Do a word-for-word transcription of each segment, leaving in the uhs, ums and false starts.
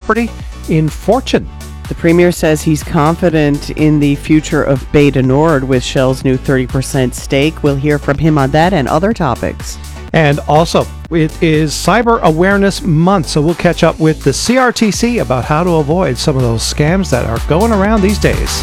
property in Fortune. The Premier says he's confident in the future of Bay du Nord with Shell's new thirty percent stake. We'll hear from him on that and other topics. And also, it is Cyber Awareness Month, so we'll catch up with the C R T C about how to avoid some of those scams that are going around these days.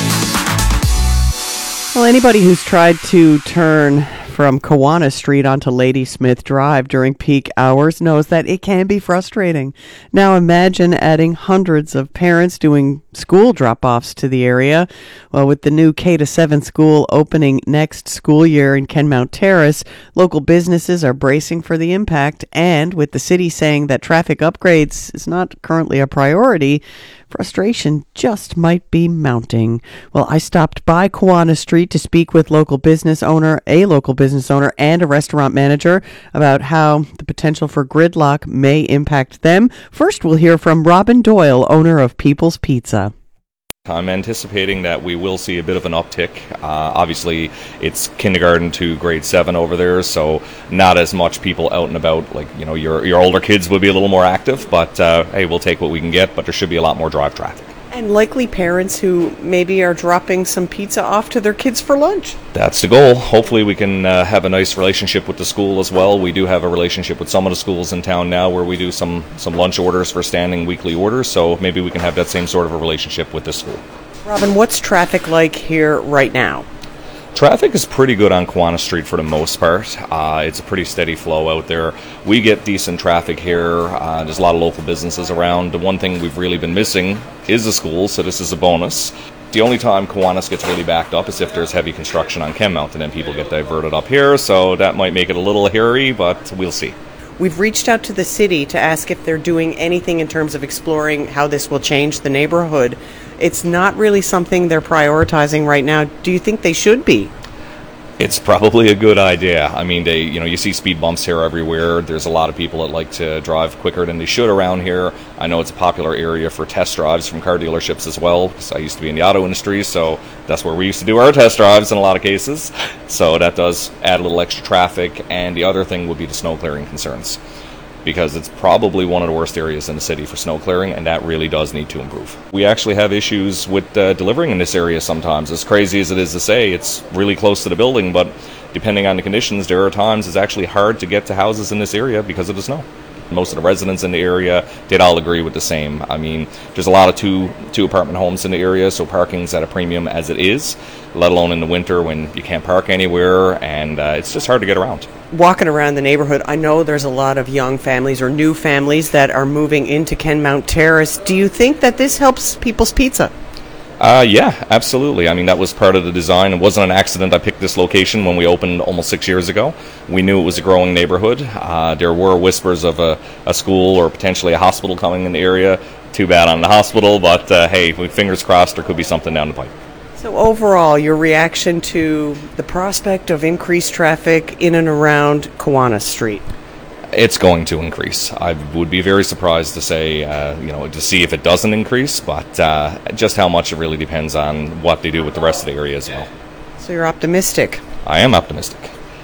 Well, anybody who's tried to turn from Kiwanis Street onto Ladysmith Drive during peak hours knows that it can be frustrating. Now imagine adding hundreds of parents doing school drop-offs to the area. Well, with the new K to seven school opening next school year in Kenmount Terrace, local businesses are bracing for the impact, and with the city saying that traffic upgrades is not currently a priority, frustration just might be mounting. Well, I stopped by Kiwanis Street to speak with local business owner, a local business owner and a restaurant manager about how the potential for gridlock may impact them. First, we'll hear from Robin Doyle, owner of People's Pizza. I'm anticipating that we will see a bit of an uptick. Uh, obviously, it's kindergarten to grade seven over there, so not as much people out and about. Like, you know, your your older kids will be a little more active, but uh, hey, we'll take what we can get, but there should be a lot more drive traffic. And likely parents who maybe are dropping some pizza off to their kids for lunch. That's the goal. Hopefully we can uh, have a nice relationship with the school as well. We do have a relationship with some of the schools in town now where we do some, some lunch orders for standing weekly orders, so maybe we can have that same sort of a relationship with this school. Robin, what's traffic like here right now? Traffic is pretty good on Kiwanis Street for the most part. Uh, it's a pretty steady flow out there. We get decent traffic here. Uh, there's a lot of local businesses around. The one thing we've really been missing is the school, so this is a bonus. The only time Kiwanis gets really backed up is if there's heavy construction on Kenmount, and then people get diverted up here, so that might make it a little hairy, but we'll see. We've reached out to the city to ask if they're doing anything in terms of exploring how this will change the neighborhood. It's not really something they're prioritizing right now. Do you think they should be? It's probably a good idea. I mean, they, you know, you see speed bumps here everywhere. There's a lot of people that like to drive quicker than they should around here. I know it's a popular area for test drives from car dealerships as well, because I used to be in the auto industry, so that's where we used to do our test drives in a lot of cases. So that does add a little extra traffic, and the other thing would be the snow clearing concerns, because it's probably one of the worst areas in the city for snow clearing, and that really does need to improve. We actually have issues with uh, delivering in this area sometimes. As crazy as it is to say, it's really close to the building, but depending on the conditions, there are times it's actually hard to get to houses in this area because of the snow. Most of the residents in the area, they'd all agree with the same. I mean, there's a lot of two two apartment homes in the area, so parking's at a premium as it is, let alone in the winter when you can't park anywhere, and uh, it's just hard to get around. Walking around the neighborhood, I know there's a lot of young families or new families that are moving into Kenmount Terrace. Do you think that this helps People's Pizza? Uh, yeah, absolutely. I mean, that was part of the design. It wasn't an accident I picked this location when we opened almost six years ago. We knew it was a growing neighborhood. Uh, there were whispers of a, a school or potentially a hospital coming in the area. Too bad on the hospital, but uh, hey, with fingers crossed, there could be something down the pipe. So overall, your reaction to the prospect of increased traffic in and around Kiwanis Street? It's going to increase. I would be very surprised to say, uh, you know, to see if it doesn't increase, but uh, just how much it really depends on what they do with the rest of the area as well. So you're optimistic? I am optimistic.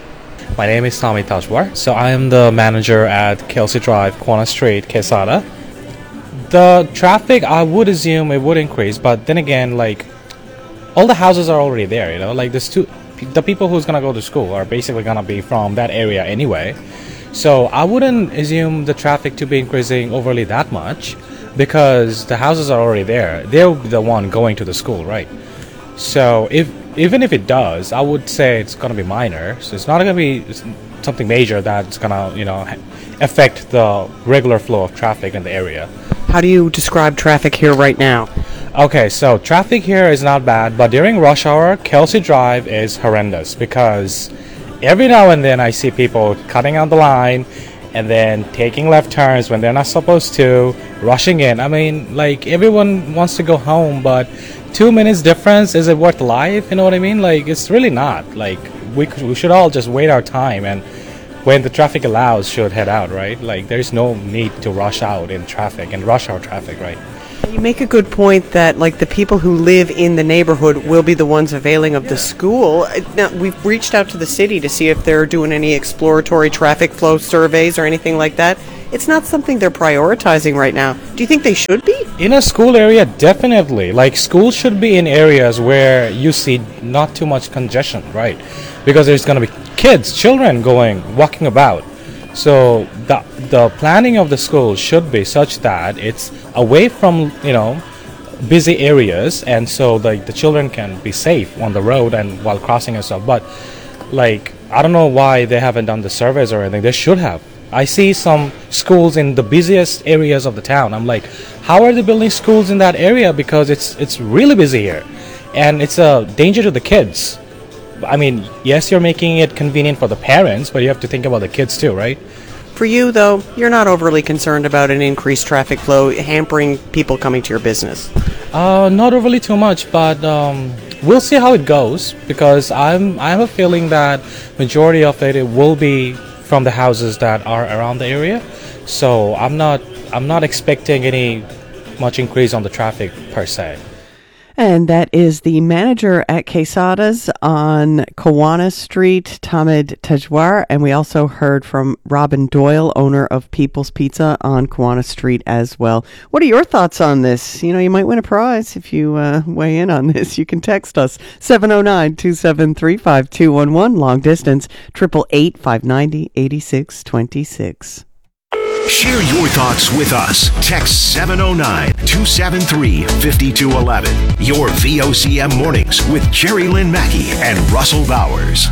My name is Tommy Tajwar. So I am the manager at Kelsey Drive, Kiwanis Street, Quesada. The traffic, I would assume it would increase, but then again, like, all the houses are already there, you know, like the stu- the people who's gonna go to school are basically gonna be from that area anyway. So I wouldn't assume the traffic to be increasing overly that much, because the houses are already there. They'll be the one going to the school, right? So if even if it does, I would say it's gonna be minor. So it's not gonna be something major that's gonna, you know, affect the regular flow of traffic in the area. How do you describe traffic here right now? Okay, so traffic here is not bad, but during rush hour, Kelsey Drive is horrendous, because every now and then I see people cutting out the line and then taking left turns when they're not supposed to, rushing in. I mean, like, everyone wants to go home, but two minutes difference, is it worth life? You know what I mean? Like, it's really not. Like, we, we should all just wait our time, and when the traffic allows, should head out, right? Like, there's no need to rush out in traffic and rush hour traffic, right? You make a good point that, like, the people who live in the neighborhood will be the ones availing of the school. Now, we've reached out to the city to see if they're doing any exploratory traffic flow surveys or anything like that. it's not something they're prioritizing right now. Do you think they should be? In a school area, definitely. Like, schools should be in areas where you see not too much congestion, right? Because there's going to be kids, children going, walking about. So the the planning of the school should be such that it's away from, you know, busy areas, and so the the children can be safe on the road and while crossing and stuff. But like, I don't know why they haven't done the surveys or anything. They should have. I see some schools in the busiest areas of the town. I'm like, how are they building schools in that area? Because it's it's really busy here, and it's a danger to the kids. I mean, yes, you're making it convenient for the parents, but you have to think about the kids too, right? For you, though, you're not overly concerned about an increased traffic flow hampering people coming to your business. Uh, not overly too much, but um, we'll see how it goes, because I'm I have a feeling that majority of it, it will be from the houses that are around the area. So I'm not I'm not expecting any much increase on the traffic per se. And that is the manager at Quesada's on Kawana Street, Tamid Tajwar. And we also heard from Robin Doyle, owner of People's Pizza on Kawana Street as well. What are your thoughts on this? You know, you might win a prize if you uh, weigh in on this. You can text us seven oh nine, two seven three, five two one one, long distance, eight eight eight, five nine zero, eight six two six. Share your thoughts with us. Text seven oh nine, two seven three, five two one one. Your V O C M Mornings with Jerry Lynn Mackey and Russell Bowers.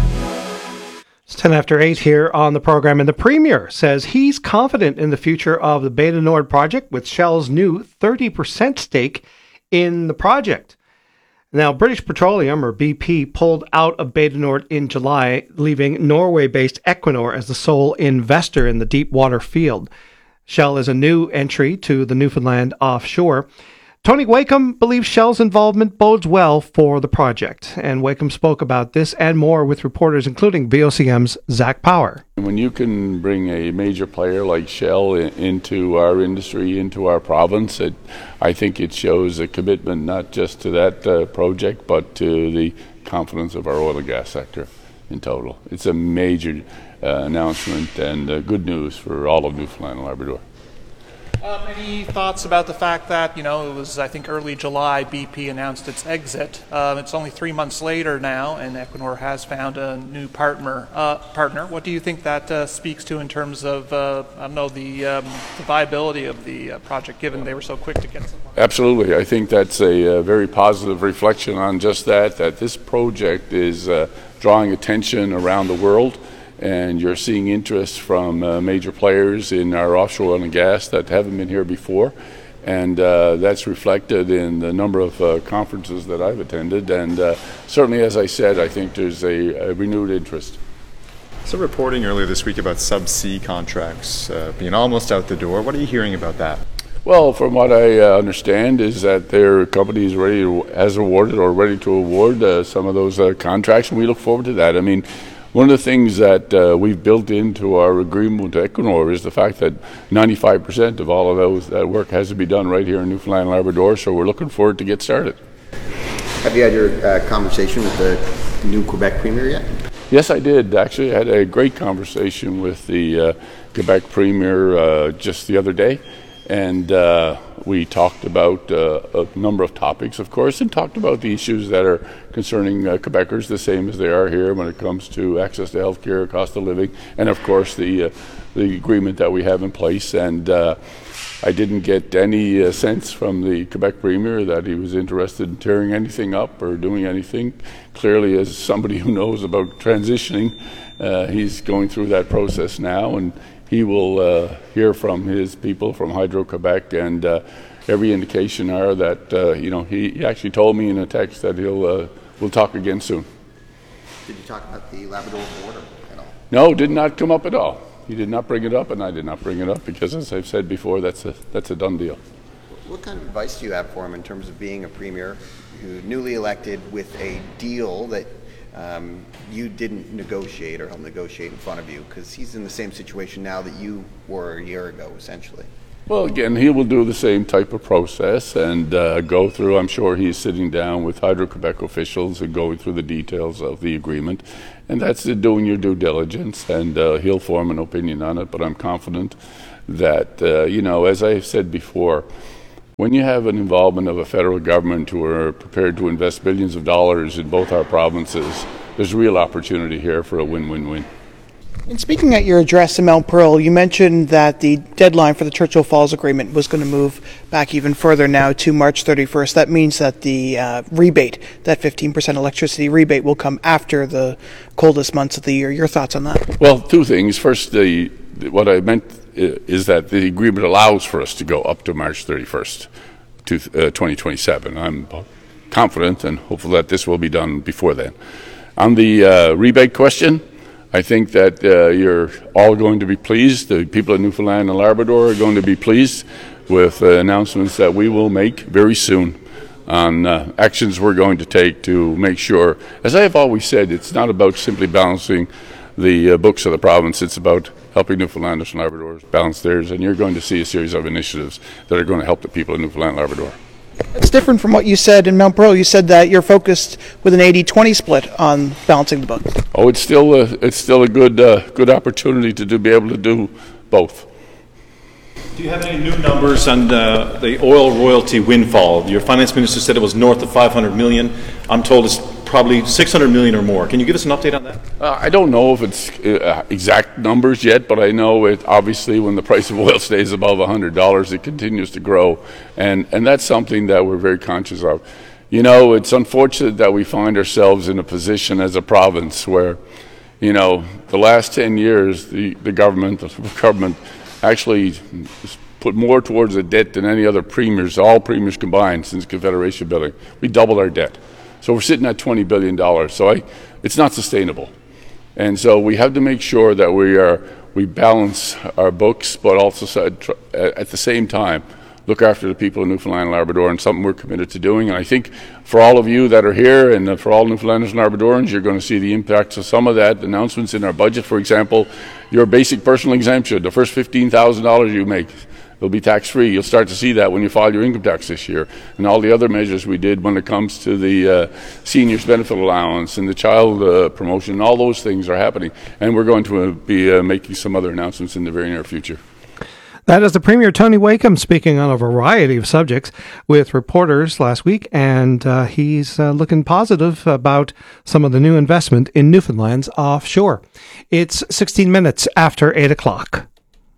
It's ten after eight here on the program, and the Premier says he's confident in the future of the Bay du Nord project with Shell's new thirty percent stake in the project. Now, British Petroleum, or B P, pulled out of Bay du Nord in July, leaving Norway-based Equinor as the sole investor in the deep water field. Shell is a new entry to the Newfoundland offshore. Tony Wakeham believes Shell's involvement bodes well for the project, and Wakeham spoke about this and more with reporters, including V O C M's Zach Power. When you can bring a major player like Shell in, into our industry, into our province, it, I think it shows a commitment not just to that uh, project, but to the confidence of our oil and gas sector in total. It's a major uh, announcement and uh, good news for all of Newfoundland and Labrador. Um, any thoughts about the fact that, you know, it was, I think, early July, B P announced its exit. Um, it's only three months later now, and Equinor has found a new partner. Uh, partner. What do you think that uh, speaks to in terms of, uh, I don't know, the, um, the viability of the uh, project, given they were so quick to get someone? Absolutely. I think that's a, a very positive reflection on just that, that this project is uh, drawing attention around the world. And you're seeing interest from uh, major players in our offshore oil and gas that haven't been here before. And uh, that's reflected in the number of uh, conferences that I've attended. And uh, certainly, as I said, I think there's a, a renewed interest. So reporting earlier this week about subsea contracts uh, being almost out the door. What are you hearing about that? Well, from what I uh, understand is that their company is ready to, has awarded or ready to award uh, some of those uh, contracts, and we look forward to that. I mean, one of the things that uh, we've built into our agreement with Equinor is the fact that ninety-five percent of all of those that work has to be done right here in Newfoundland and Labrador, so we're looking forward to get started. Have you had your uh, conversation with the new Quebec Premier yet? Yes, I did. Actually, I had a great conversation with the uh, Quebec Premier uh, just the other day, and uh, we talked about uh, a number of topics, of course, and talked about the issues that are concerning uh, Quebecers, the same as they are here when it comes to access to health care, cost of living, and of course the uh, the agreement that we have in place. And uh, I didn't get any uh, sense from the Quebec Premier that he was interested in tearing anything up or doing anything. Clearly, as somebody who knows about transitioning, uh, he's going through that process now, and he will uh, hear from his people from Hydro-Quebec, and uh, every indication are that, uh, you know, he, he actually told me in a text that he'll uh, we'll talk again soon. Did you talk about the Labrador border at all? No, did not come up at all. He did not bring it up, and I did not bring it up because, as I've said before, that's a that's a done deal. What kind of advice do you have for him in terms of being a premier who newly elected with a deal that um, you didn't negotiate or help negotiate in front of you? Because he's in the same situation now that you were a year ago, essentially. Well, again, he will do the same type of process and uh, go through. I'm sure he's sitting down with Hydro-Quebec officials and going through the details of the agreement. And that's doing your due diligence, and uh, he'll form an opinion on it. But I'm confident that, uh, you know, as I said before, when you have an involvement of a federal government who are prepared to invest billions of dollars in both our provinces, there's real opportunity here for a win-win-win. In speaking at your address in Mount Pearl, you mentioned that the deadline for the Churchill Falls Agreement was going to move back even further now to March thirty-first. That means that the uh, rebate, that fifteen percent electricity rebate, will come after the coldest months of the year. Your thoughts on that? Well, two things. First, the, what I meant is that the agreement allows for us to go up to March thirty-first, to, uh, twenty twenty-seven. I'm confident and hopeful that this will be done before then. On the uh, rebate question, I think that uh, you're all going to be pleased. The people of Newfoundland and Labrador are going to be pleased with uh, announcements that we will make very soon on uh, actions we're going to take to make sure, as I have always said, it's not about simply balancing the uh, books of the province. It's about helping Newfoundlanders and Labradors balance theirs, and you're going to see a series of initiatives that are going to help the people of Newfoundland and Labrador. It's different from what you said in Mount Pearl. You said that you're focused with an eighty twenty split on balancing the books. Oh, it's still a, it's still a good uh, good opportunity to do, be able to do both. Do you have any new numbers on the, the oil royalty windfall? Your finance minister said it was north of five hundred million. I'm told it's probably six hundred million or more. Can you give us an update on that? Uh, I don't know if it's uh, exact numbers yet, but I know it obviously when the price of oil stays above one hundred dollars, it continues to grow. And, and that's something that we're very conscious of. You know, it's unfortunate that we find ourselves in a position as a province where, you know, the last ten years, the, the government, the government actually put more towards the debt than any other premiers, all premiers combined since Confederation building. We doubled our debt. So we're sitting at twenty billion dollars. So I, it's not sustainable. And so we have to make sure that we are we balance our books, but also at the same time look after the people of Newfoundland and Labrador, and something we're committed to doing. And I think for all of you that are here and for all Newfoundlanders and Labradorans, you're going to see the impacts of some of that, announcements in our budget. For example, your basic personal exemption, the first fifteen thousand dollars you make, it'll be tax-free. You'll start to see that when you file your income tax this year. And all the other measures we did when it comes to the uh, seniors benefit allowance and the child uh, promotion, all those things are happening. And we're going to uh, be uh, making some other announcements in the very near future. That is the Premier Tony Wakeham speaking on a variety of subjects with reporters last week, and uh, he's uh, looking positive about some of the new investment in Newfoundland's offshore. It's sixteen minutes after eight o'clock.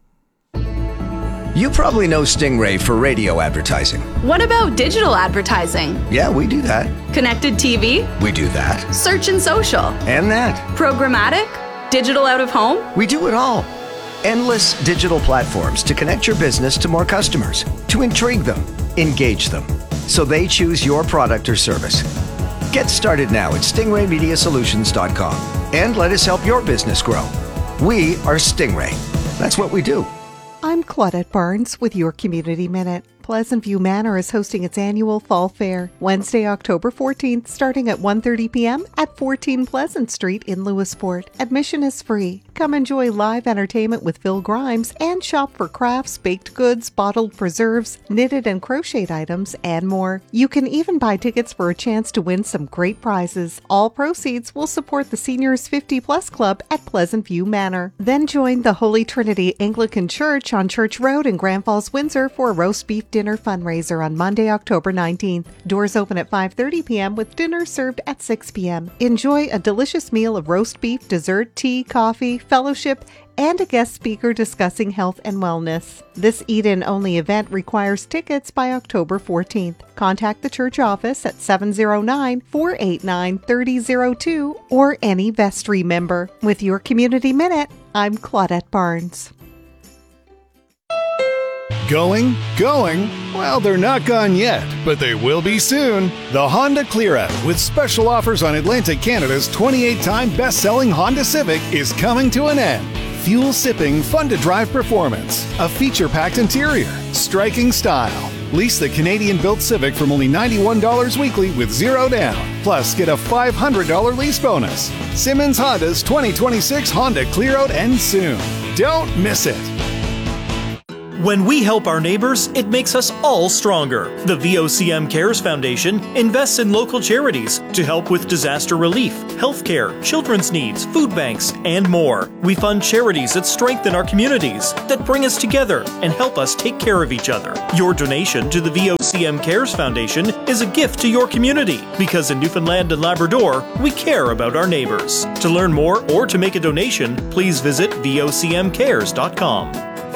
You probably know Stingray for radio advertising. What about digital advertising? Yeah, we do that. Connected T V? We do that. Search and social? And that. Programmatic? Digital out of home? We do it all. Endless digital platforms to connect your business to more customers, to intrigue them, engage them, so they choose your product or service. Get started now at stingray media solutions dot com and let us help your business grow. We are Stingray. That's what we do. I'm Claudette Barnes with your Community Minute. Pleasant View Manor is hosting its annual Fall Fair, Wednesday, October fourteenth, starting at one thirty p.m. at fourteen Pleasant Street in Lewisport. Admission is free. Come enjoy live entertainment with Phil Grimes and shop for crafts, baked goods, bottled preserves, knitted and crocheted items, and more. You can even buy tickets for a chance to win some great prizes. All proceeds will support the Seniors fifty plus Club at Pleasant View Manor. Then join the Holy Trinity Anglican Church on Church Road in Grand Falls, Windsor for a roast beef dinner fundraiser on Monday, October nineteenth. Doors open at five thirty p.m. with dinner served at six p.m. Enjoy a delicious meal of roast beef, dessert, tea, coffee, fellowship, and a guest speaker discussing health and wellness. This eat-in only event requires tickets by October fourteenth. Contact the church office at seven oh nine, four eight nine, three oh oh two or any vestry member. With your Community Minute, I'm Claudette Barnes. Going, going? Well, they're not gone yet, but they will be soon. The Honda Clear Out, with special offers on Atlantic Canada's twenty-eight time best-selling Honda Civic, is coming to an end. Fuel-sipping, fun-to-drive performance, a feature-packed interior, striking style. Lease the Canadian-built Civic from only ninety-one dollars weekly with zero down. Plus, get a five hundred dollars lease bonus. Simmons Honda's twenty twenty-six Honda Clear Out ends soon. Don't miss it. When we help our neighbors, it makes us all stronger. The V O C M Cares Foundation invests in local charities to help with disaster relief, healthcare, children's needs, food banks, and more. We fund charities that strengthen our communities, that bring us together and help us take care of each other. Your donation to the V O C M Cares Foundation is a gift to your community, because in Newfoundland and Labrador, we care about our neighbors. To learn more or to make a donation, please visit V O C M cares dot com.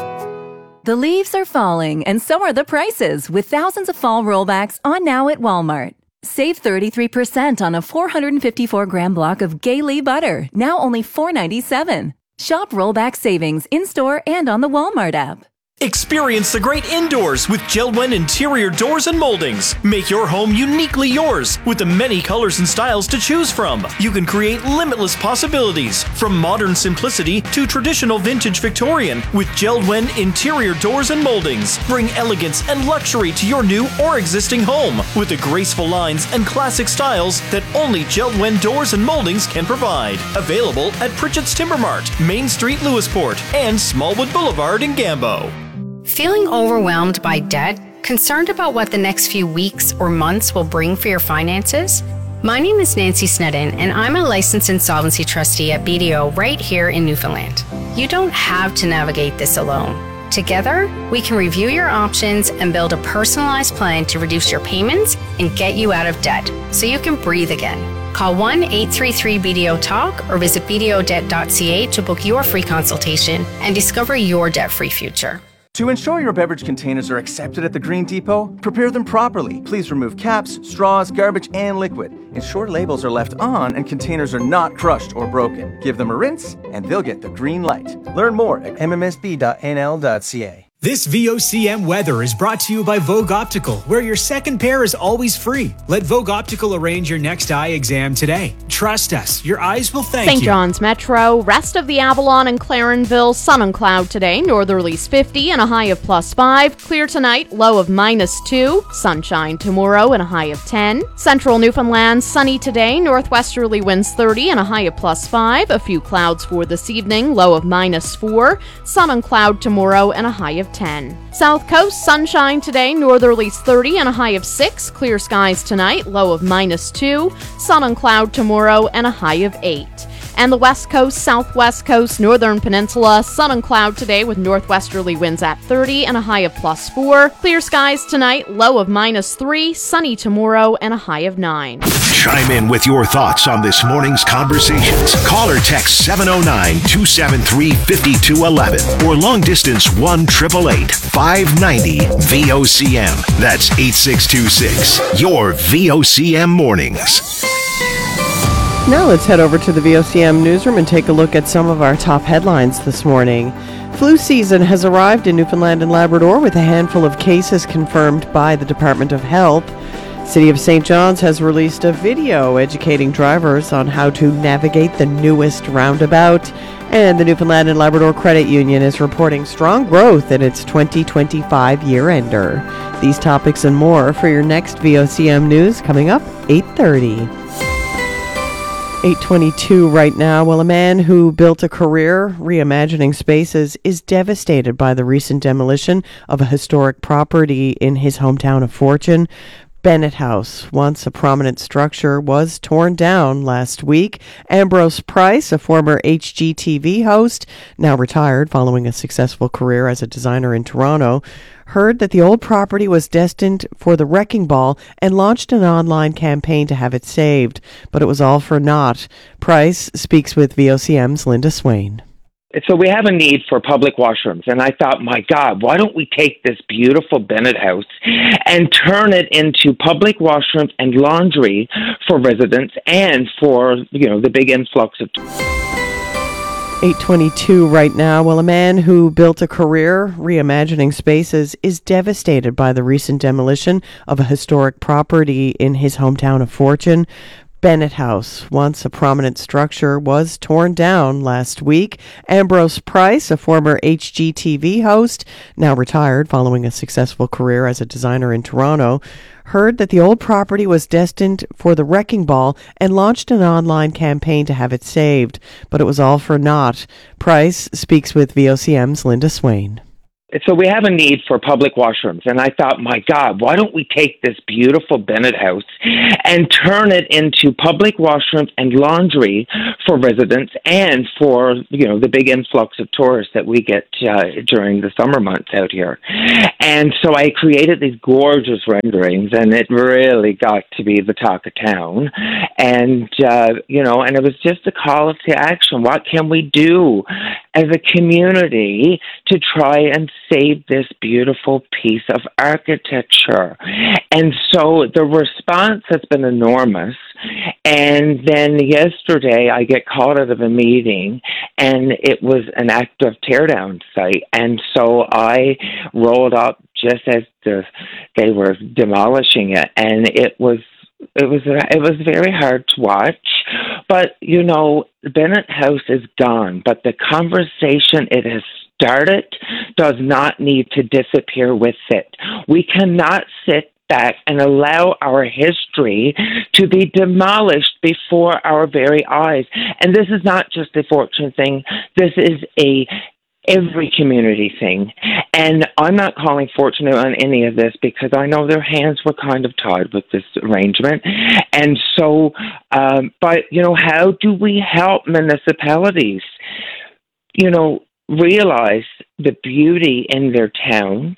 The leaves are falling, and so are the prices, with thousands of fall rollbacks on now at Walmart. Save thirty-three percent on a four hundred fifty-four gram block of Gaylee butter, now only four dollars and ninety-seven cents. Shop rollback savings in-store and on the Walmart app. Experience the great indoors with Jeld-Wen interior doors and moldings. Make your home uniquely yours with the many colors and styles to choose from. You can create limitless possibilities, from modern simplicity to traditional vintage Victorian, with Jeld-Wen interior doors and moldings. Bring elegance and luxury to your new or existing home with the graceful lines and classic styles that only Jeld-Wen doors and moldings can provide. Available at Pritchett's Timber Mart, Main Street, Lewisport, and Smallwood Boulevard in Gambo. Feeling overwhelmed by debt? Concerned about what the next few weeks or months will bring for your finances? My name is Nancy Snedden, and I'm a licensed insolvency trustee at B D O right here in Newfoundland. You don't have to navigate this alone. Together, we can review your options and build a personalized plan to reduce your payments and get you out of debt so you can breathe again. Call one eight three three B D O talk or visit b d o debt dot c a to book your free consultation and discover your debt-free future. To ensure your beverage containers are accepted at the Green Depot, prepare them properly. Please remove caps, straws, garbage, and liquid. Ensure labels are left on and containers are not crushed or broken. Give them a rinse, and they'll get the green light. Learn more at m m s b dot n l dot c a. This V O C M weather is brought to you by Vogue Optical, where your second pair is always free. Let Vogue Optical arrange your next eye exam today. Trust us, your eyes will thank you. Saint John's Metro, rest of the Avalon and Clarenville, sun and cloud today, northerlies fifty and a high of plus five. Clear tonight, low of minus two. Sunshine tomorrow and a high of ten. Central Newfoundland, sunny today, northwesterly winds thirty and a high of plus five. A few clouds for this evening, low of minus four. Sun and cloud tomorrow and a high of ten. South Coast, sunshine today, northerlies thirty and a high of six. Clear skies tonight, low of minus two. Sun and cloud tomorrow and a high of eight. And the West Coast, Southwest Coast, Northern Peninsula, sun and cloud today with northwesterly winds at thirty and a high of plus four. Clear skies tonight, low of minus three. Sunny tomorrow and a high of nine. Chime in with your thoughts on this morning's conversations. Call or text seven oh nine, two seven three, five two one one or long distance one eight eight eight, five nine zero V O C M. That's eight six two six. Your V O C M mornings. Now let's head over to the V O C M newsroom and take a look at some of our top headlines this morning. Flu season has arrived in Newfoundland and Labrador with a handful of cases confirmed by the Department of Health. City of Saint John's has released a video educating drivers on how to navigate the newest roundabout. And the Newfoundland and Labrador Credit Union is reporting strong growth in its twenty twenty-five year-ender. These topics and more for your next V O C M News coming up eight thirty. eight twenty-two right now. Well, a man who built a career reimagining spaces is devastated by the recent demolition of a historic property in his hometown of Fortune. Bennett House, once a prominent structure, was torn down last week. Ambrose Price, a former H G T V host, now retired following a successful career as a designer in Toronto, heard that the old property was destined for the wrecking ball and launched an online campaign to have it saved. But it was all for naught. Price speaks with V O C M's Linda Swain. So we have a need for public washrooms. And I thought, my God, why don't we take this beautiful Bennett House and turn it into public washrooms and laundry for residents and for, you know, the big influx of... eight twenty-two right now. Well, a man who built a career reimagining spaces is devastated by the recent demolition of a historic property in his hometown of Fortune. Bennett House, once a prominent structure, was torn down last week. Ambrose Price, a former H G T V host, now retired following a successful career as a designer in Toronto, heard that the old property was destined for the wrecking ball and launched an online campaign to have it saved. But it was all for naught. Price speaks with V O C M's Linda Swain. So we have a need for public washrooms. And I thought, my God, why don't we take this beautiful Bennett house and turn it into public washrooms and laundry for residents and for, you know, the big influx of tourists that we get uh, during the summer months out here. And so I created these gorgeous renderings, and it really got to be the talk of town. And, uh, you know, and it was just a call to action. What can we do as a community to try and save this beautiful piece of architecture? And so the response has been enormous. And then yesterday I get called out of a meeting, and it was an active teardown site. And so I rolled up just as the, they were demolishing it, and it was It was it was very hard to watch, but, you know, Bennett House is gone, but the conversation it has started does not need to disappear with it. We cannot sit back and allow our history to be demolished before our very eyes. And this is not just a Fortune thing. This is a every community thing. And I'm not calling Fortune on any of this because I know their hands were kind of tied with this arrangement. And so, um, but, you know, how do we help municipalities, you know, realize the beauty in their towns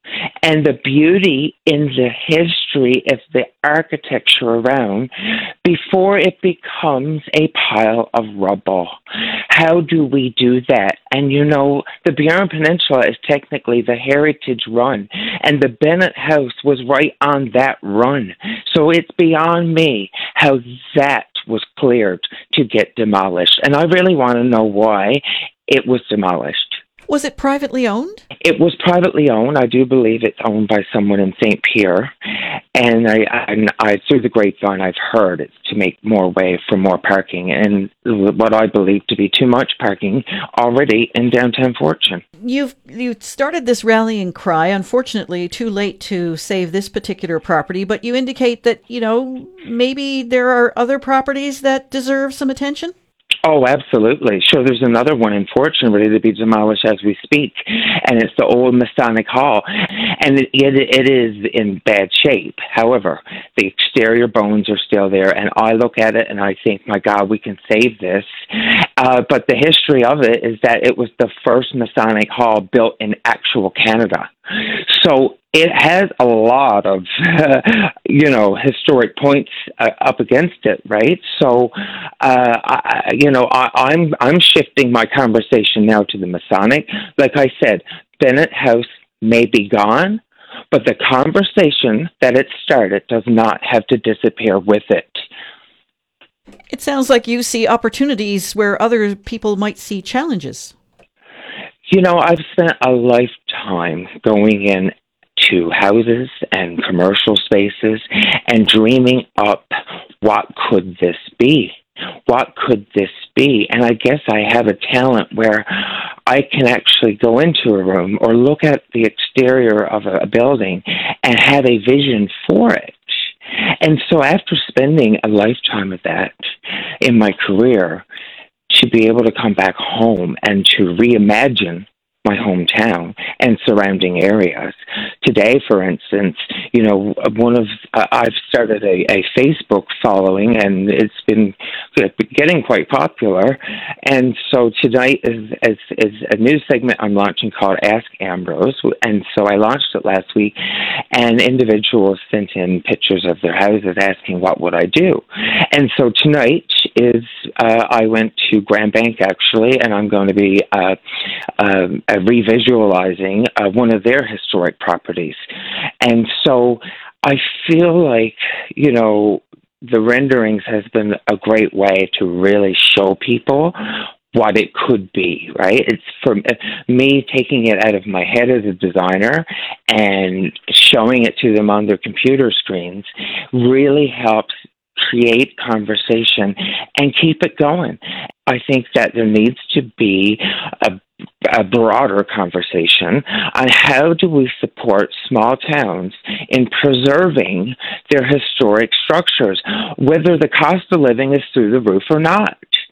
and the beauty in the history of the architecture around before it becomes a pile of rubble? How do we do that? And, you know, the Burin Peninsula is technically the heritage run, and the Bennett House was right on that run. So it's beyond me how that was cleared to get demolished. And I really want to know why it was demolished. Was it privately owned? It was privately owned. I do believe it's owned by someone in Saint Pierre. And I, I, I, through the grapevine, I've heard it's to make more way for more parking, and what I believe to be too much parking already in downtown Fortune. You've you started this rallying cry, unfortunately too late to save this particular property, but you indicate that, you know, maybe there are other properties that deserve some attention? Oh, absolutely. Sure, there's another one in Fortune ready to be demolished as we speak, and it's the old Masonic Hall, and it, it, it is in bad shape. However, the exterior bones are still there, and I look at it and I think, my God, we can save this. Uh, but the history of it is that it was the first Masonic Hall built in actual Canada. So it has a lot of, uh, you know, historic points uh, up against it, right? So, uh, I, you know, I, I'm I'm shifting my conversation now to the Masonic. Like I said, Bennett House may be gone, but the conversation that it started does not have to disappear with it. It sounds like you see opportunities where other people might see challenges. You know, I've spent a lifetime going in to houses and commercial spaces and dreaming up, what could this be? What could this be? And I guess I have a talent where I can actually go into a room or look at the exterior of a building and have a vision for it. And so after spending a lifetime of that in my career, to be able to come back home and to reimagine my hometown and surrounding areas. Today, for instance, you know, one of uh, I've started a, a Facebook following, and it's been getting quite popular. And so tonight is, is is a new segment I'm launching called Ask Ambrose, and so I launched it last week. And individuals sent in pictures of their houses asking, "What would I do?" And so tonight is uh, I went to Grand Bank actually, and I'm going to be uh, uh, revisualizing uh, one of their historic properties. And so I feel like, you know, the renderings has been a great way to really show people what it could be, right? It's from me taking it out of my head as a designer and showing it to them on their computer screens really helps create conversation and keep it going. I think that there needs to be a, a broader conversation on how do we support small towns in preserving their historic structures, whether the cost of living is through the roof or not.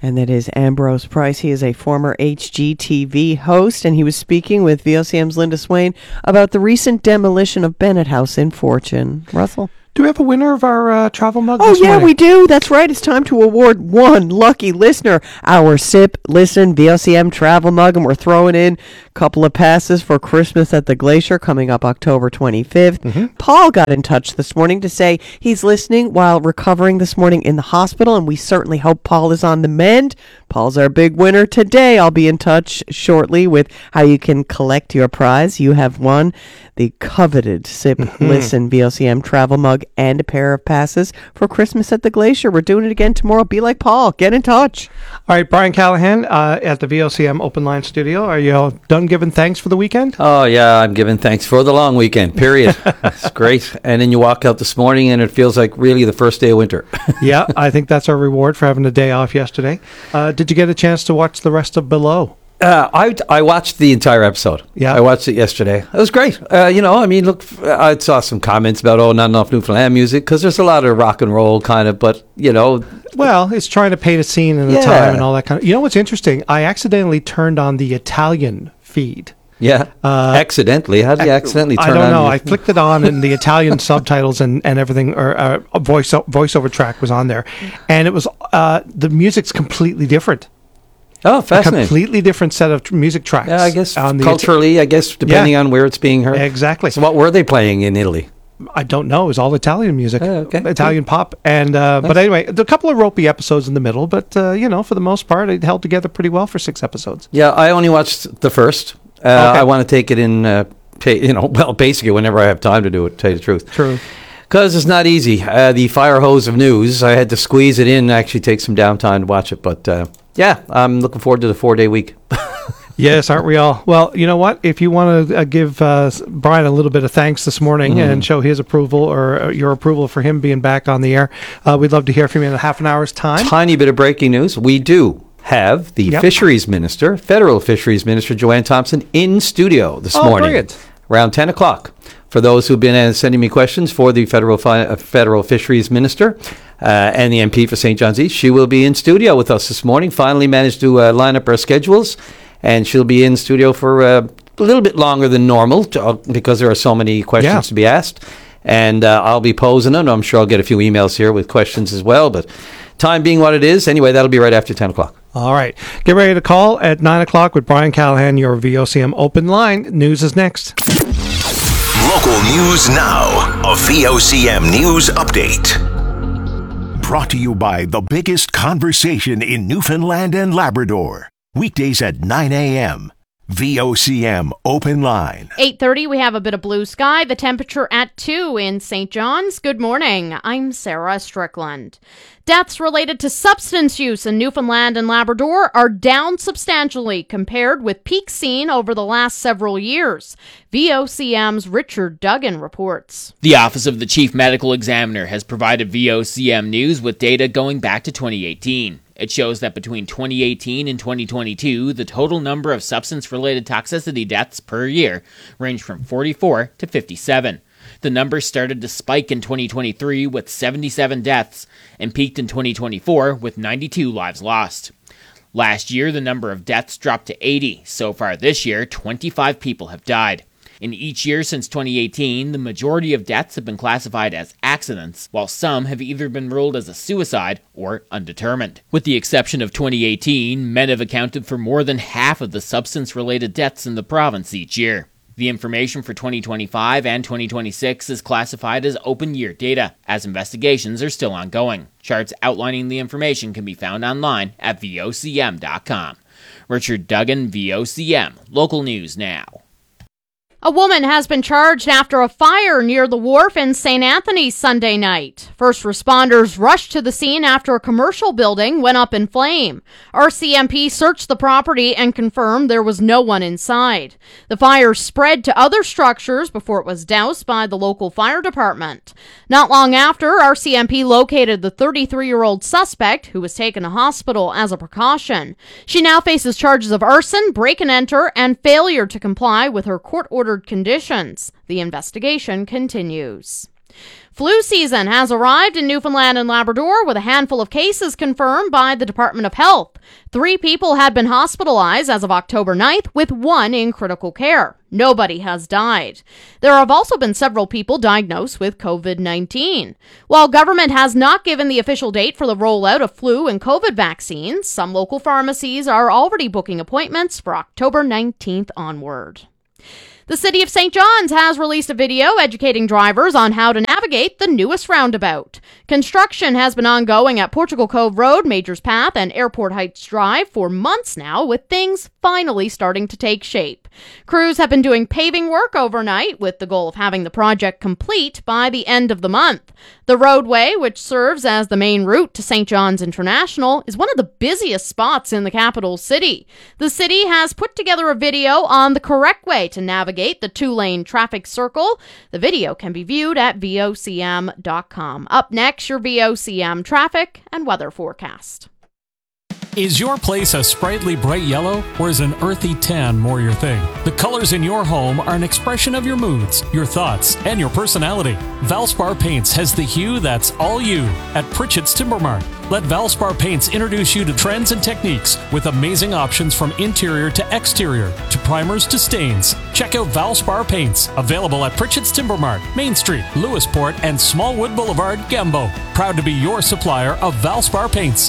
And that is Ambrose Price. He is a former H G T V host, and he was speaking with V O C M's Linda Swain about the recent demolition of Bennett House in Fortune. Russell? Do we have a winner of our uh, travel mug Oh, this yeah, morning? we do. That's right. It's time to award one lucky listener our Sip Listen V O C M travel mug, and we're throwing in a couple of passes for Christmas at the Glacier coming up October twenty-fifth. Mm-hmm. Paul got in touch this morning to say he's listening while recovering this morning in the hospital, and we certainly hope Paul is on the mend. Paul's our big winner today. I'll be in touch shortly with how you can collect your prize. You have won the coveted Sip Mm-hmm. Listen V O C M travel mug and a pair of passes for Christmas at the Glacier. We're doing it again tomorrow. Be like Paul. Get in touch. All right, Brian Callahan uh, at the V O C M Open Line Studio. Are you all done giving thanks for the weekend? Oh, yeah, I'm giving thanks for the long weekend, period. It's great. And then you walk out this morning and it feels like really the first day of winter. Yeah, I think that's our reward for having a day off yesterday. Uh, did you get a chance to watch the rest of Below? Uh, I, I watched the entire episode. Yeah. I watched it yesterday. It was great. Uh, you know, I mean, look, I saw some comments about, oh, not enough Newfoundland music, because there's a lot of rock and roll kind of, but, you know. Well, it's trying to paint a scene and a Yeah. time and all that kind of. You know what's interesting? I accidentally turned on the Italian feed. Yeah. Uh, accidentally. How did you accidentally turn I don't on know. your- I flicked it on, and the Italian subtitles and, and everything, or uh, a voice voiceover track was on there, and it was uh, the music's completely different. Oh, A fascinating. completely different set of tr- music tracks. Yeah, I guess on the culturally, I guess, depending Yeah. on where it's being heard. Exactly. So what were they playing in Italy? I don't know. It was all Italian music, Oh, okay. Italian pop, and uh, Nice. but anyway, a couple of ropey episodes in the middle, but uh, you know, for the most part, it held together pretty well for six episodes. Yeah, I only watched the first. Uh, Okay. I want to take it in, uh, ta- you know, well, basically whenever I have time to do it, to tell you the truth. True. Because it's not easy. Uh, the fire hose of news, I had to squeeze it in, actually take some downtime to watch it. But uh, yeah, I'm looking forward to the four-day week. Yes, aren't we all? Well, you know what? If you want to uh, give uh, Brian a little bit of thanks this morning Mhm. and show his approval or uh, your approval for him being back on the air, uh, we'd love to hear from you in a half an hour's time. Tiny bit of breaking news. We do have the Yep. Fisheries Minister, Federal Fisheries Minister Joanne Thompson, in studio this Oh, morning. brilliant. Around ten o'clock. For those who've been uh, sending me questions for the Federal fi- uh, Federal Fisheries Minister uh, and the M P for Saint John's East, she will be in studio with us this morning. Finally managed to uh, line up our schedules, and she'll be in studio for uh, a little bit longer than normal to, uh, because there are so many questions Yeah. to be asked. And uh, I'll be posing them. I'm sure I'll get a few emails here with questions as well. But time being what it is, anyway, that'll be right after ten o'clock. All right. Get ready to call at nine o'clock with Brian Callahan, your V O C M Open Line. News is next. Local news now. A V O C M News Update. Brought to you by the biggest conversation in Newfoundland and Labrador. Weekdays at nine a.m. V O C M Open Line. eight thirty, we have a bit of blue sky. The temperature at two in Saint John's. Good morning. I'm Sarah Strickland. Deaths related to substance use in Newfoundland and Labrador are down substantially compared with peaks seen over the last several years. V O C M's Richard Duggan reports. The Office of the Chief Medical Examiner has provided V O C M News with data going back to twenty eighteen. It shows that between twenty eighteen and twenty twenty-two, the total number of substance-related toxicity deaths per year ranged from forty-four to fifty-seven. The numbers started to spike in twenty twenty-three with seventy-seven deaths and peaked in twenty twenty-four with ninety-two lives lost. Last year, the number of deaths dropped to eighty. So far this year, twenty-five people have died. In each year since twenty eighteen, the majority of deaths have been classified as accidents, while some have either been ruled as a suicide or undetermined. With the exception of twenty eighteen, men have accounted for more than half of the substance-related deaths in the province each year. The information for twenty twenty-five and twenty twenty-six is classified as open year data, as investigations are still ongoing. Charts outlining the information can be found online at V O C M dot com. Richard Duggan, V O C M, Local News Now. A woman has been charged after a fire near the wharf in Saint Anthony Sunday night. First responders rushed to the scene after a commercial building went up in flame. R C M P searched the property and confirmed there was no one inside. The fire spread to other structures before it was doused by the local fire department. Not long after, R C M P located the thirty-three-year-old suspect who was taken to hospital as a precaution. She now faces charges of arson, break and enter, and failure to comply with her court-ordered conditions. The investigation continues. Flu season has arrived in Newfoundland and Labrador with a handful of cases confirmed by the Department of Health. Three people had been hospitalized as of October ninth, with one in critical care. Nobody has died. There have also been several people diagnosed with covid nineteen. While government has not given the official date for the rollout of flu and COVID vaccines, some local pharmacies are already booking appointments for October nineteenth onward. The City of Saint John's has released a video educating drivers on how to navigate the newest roundabout. Construction has been ongoing at Portugal Cove Road, Majors Path, and Airport Heights Drive for months now, with things finally starting to take shape. Crews have been doing paving work overnight with the goal of having the project complete by the end of the month. The roadway, which serves as the main route to Saint John's International, is one of the busiest spots in the capital city. The city has put together a video on the correct way to navigate the two-lane traffic circle. The video can be viewed at V O C M dot com. Up next, your V O C M traffic and weather forecast. Is your place a sprightly bright yellow, or is an earthy tan more your thing? The colors in your home are an expression of your moods, your thoughts, and your personality. Valspar Paints has the hue that's all you at Pritchett's Timber Mart. Let Valspar Paints introduce you to trends and techniques with amazing options from interior to exterior, to primers to stains. Check out Valspar Paints, available at Pritchett's Timber Mart, Main Street, Lewisport, and Smallwood Boulevard, Gambo. Proud to be your supplier of Valspar Paints.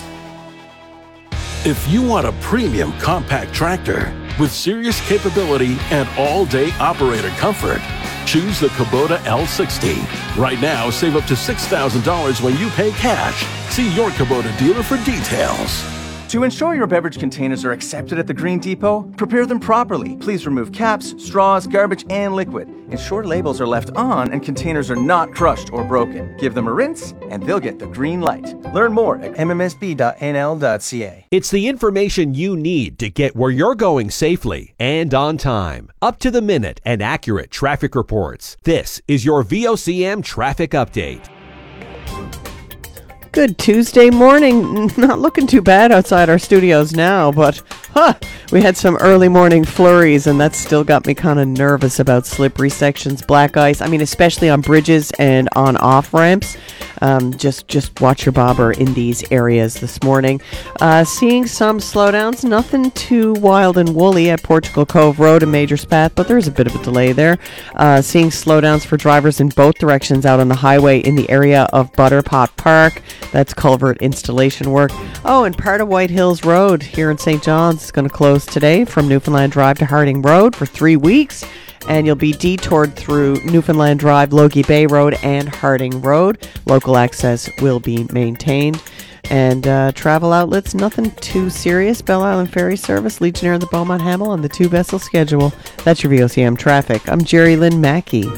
If you want a premium compact tractor with serious capability and all-day operator comfort, choose the Kubota L sixty. Right now, save up to six thousand dollars when you pay cash. See your Kubota dealer for details. To ensure your beverage containers are accepted at the Green Depot, prepare them properly. Please remove caps, straws, garbage, and liquid. Ensure labels are left on and containers are not crushed or broken. Give them a rinse, and they'll get the green light. Learn more at m m s b dot n l dot c a. It's the information you need to get where you're going safely and on time. Up to the minute and accurate traffic reports. This is your V O C M Traffic Update. Good Tuesday morning. Not looking too bad outside our studios now, but huh, we had some early morning flurries, and that still got me kind of nervous about slippery sections, black ice. I mean, especially on bridges and on off ramps. Um, just just watch your bobber in these areas this morning. Uh, seeing some slowdowns, nothing too wild and woolly at Portugal Cove Road and Majors Path, but there's a bit of a delay there. Uh, seeing slowdowns for drivers in both directions out on the highway in the area of Butterpot Park. That's culvert installation work. Oh, and part of White Hills Road here in Saint John's is going to close today from Newfoundland Drive to Harding Road for three weeks. And you'll be detoured through Newfoundland Drive, Logie Bay Road, and Harding Road. Local access will be maintained. And uh, travel outlets, nothing too serious. Belle Island Ferry Service, Legionnaire and the Beaumont Hamel on the two-vessel schedule. That's your V O C M traffic. I'm Jerry Lynn Mackey.